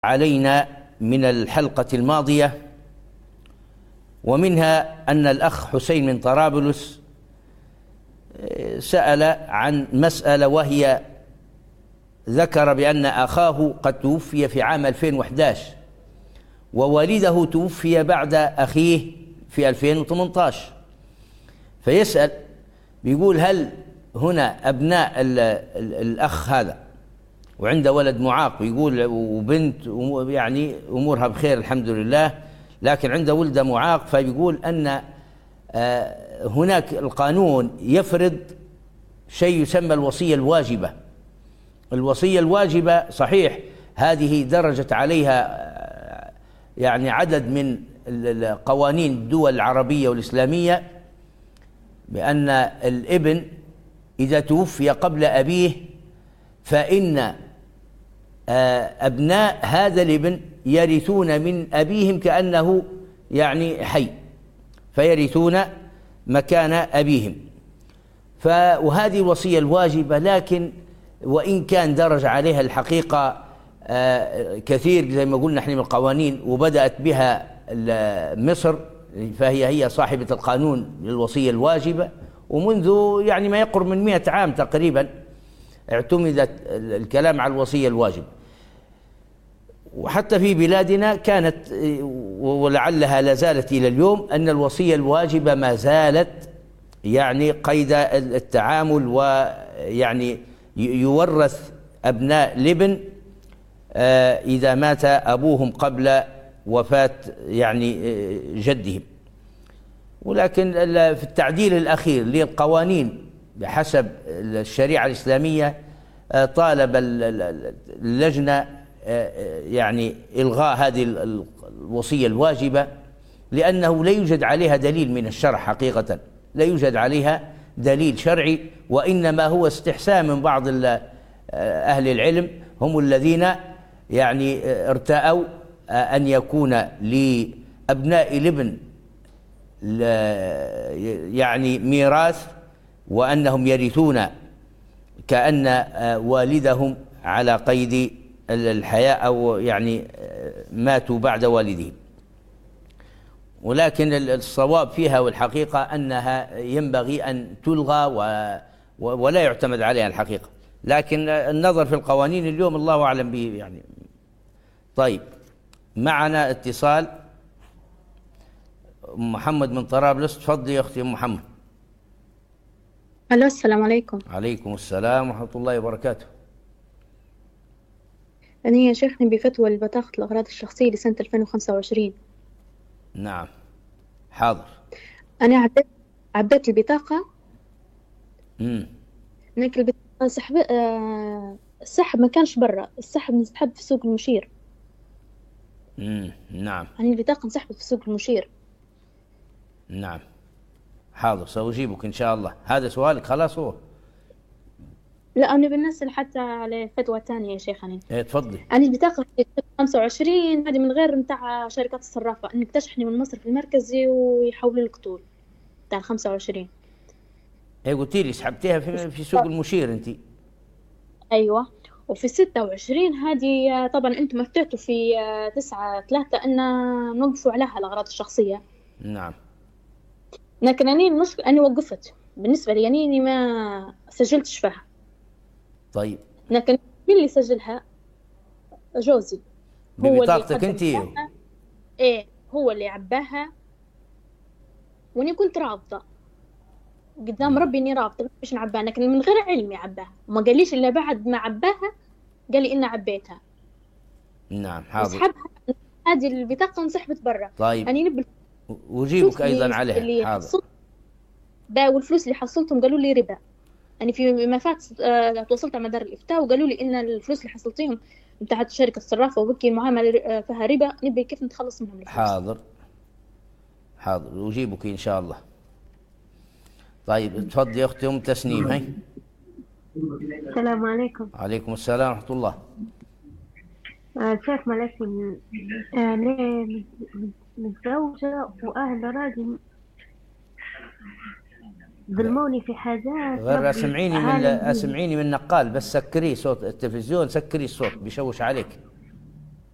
علينا من الحلقة الماضية، ومنها أن الأخ حسين من طرابلس سأل عن مسألة، وهي ذكر بأن أخاه قد توفي في عام 2011 ووالده توفي بعد أخيه في 2018. فيسأل بيقول: هل هنا أبناء الأخ هذا وعنده ولد معاق، ويقول وبنت يعني أمورها بخير الحمد لله، لكن عنده ولده معاق، فبيقول أن هناك القانون يفرض شيء يسمى الوصية الواجبة. الوصية الواجبة صحيح هذه درجت عليها يعني عدد من قوانين الدول العربية والإسلامية، بأن الابن إذا توفي قبل أبيه فإن أبناء هذا الابن يرثون من أبيهم كأنه يعني حي، فيرثون مكان أبيهم. وهذه الوصية الواجبة، لكن وإن كان درج عليها الحقيقة كثير زي ما قلنا نحن من القوانين، وبدأت بها مصر، فهي صاحبة القانون للوصية الواجبة، ومنذ يعني ما يقرب من 100 عام تقريبا اعتمدت الكلام على الوصية الواجبة. وحتى في بلادنا كانت، ولعلها لا زالت إلى اليوم، أن الوصية الواجبة ما زالت يعني قيد التعامل، ويعني يورث أبناء الابن إذا مات أبوهم قبل وفاة يعني جدهم. ولكن في التعديل الأخير للقوانين بحسب الشريعة الإسلامية طالب اللجنة يعني إلغاء هذه الوصية الواجبة، لأنه لا يوجد عليها دليل من الشرع حقيقة، لا يوجد عليها دليل شرعي، وإنما هو استحسان من بعض أهل العلم، هم الذين يعني ارتأوا أن يكون لأبناء الابن يعني ميراث، وأنهم يرثون كأن والدهم على قيد الحياة، أو يعني ماتوا بعد والدهم. ولكن الصواب فيها والحقيقة أنها ينبغي أن تلغى ولا يعتمد عليها الحقيقة، لكن النظر في القوانين اليوم الله أعلم به يعني. طيب، معنا اتصال. محمد من طرابلس، تفضلي يا أختي محمد. ألو، السلام عليكم. عليكم السلام ورحمة الله وبركاته. أنا يا شيخني بفتوى البطاقة الأغراض الشخصية لسنة 2025. نعم، حاضر. أنا عديت البطاقة. هناك البطاقة السحب ما كانش برا، السحب نسحب في سوق المشير. نعم، يعني البطاقة انسحبت في سوق المشير. نعم، حاضر، سأجيبك إن شاء الله. هذا سؤالك خلاص هو؟ لا، أنا بنسأل حتى على فتوى تانية يا شيخني. إيه، تفضلي. يعني البطاقة 25 هذه من غير متاع شركات الصرافة، إنك تشحني من مصر في المركزي ويحولوا لك طول بتاع 25. إيه، قلتي لي سحبتيها في سوق المشير أنت؟ أيوة. وفي 26 هذه طبعا أنتم فتحتوا في 9/3 أن نوقفوا عليها الأغراض الشخصية. نعم. لكن أنا وقفت بالنسبة لي، يعني ما سجلتش فيها. طيب، لكن مين اللي سجلها؟ جوزي. هو ببطاقتك أنت؟ إيه، هو اللي عباها، وأنا كنت رافضة قدام ربي إني رافضة مش نعباها، لكن من غير علمي عباها، وما قاليش إلا بعد ما عباها قال لي إن عبيتها. نعم، حاضر. سحبها هذه البطاقة انسحبت برا. طيب، يعني نبي وجيبك أيضا عليها. حاضر. والفلوس اللي حصلتهم قالوا لي ربا. يعني في ما فات تواصلت مع دار الإفتاء وقالوا لي إن الفلوس اللي حصلتيهم بتاعت شركة الصرافة وبكي المعاملة فيها ربا، نبي كيف نتخلص منهم الفلوس. حاضر، حاضر، وجيبك إن شاء الله. طيب، تفضلي يا أختي تسنيم. هاي. السلام عليكم. عليكم السلام ورحمة الله. شيخ معلش، ليه متزوجة وأهل راجل ظلموني في حاجات. غير اسمعيني من النقال، بس سكري صوت التلفزيون، سكري الصوت بيشوش عليك.